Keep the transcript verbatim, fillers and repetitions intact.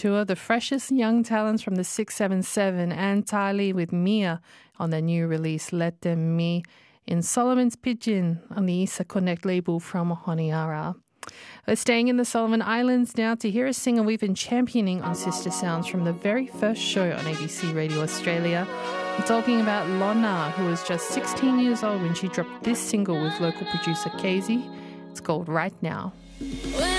tour, the freshest young talents from the six seven seven and Tylee with Mia on their new release, Let Them Me, in Solomon's Pidgin on the Isa Connect label from Honiara. We're staying in the Solomon Islands now to hear a singer we've been championing on Sister Sounds from the very first show on A B C Radio Australia. I'm talking about Lonna, who was just sixteen years old when she dropped this single with local producer Casey. It's called Right Now. When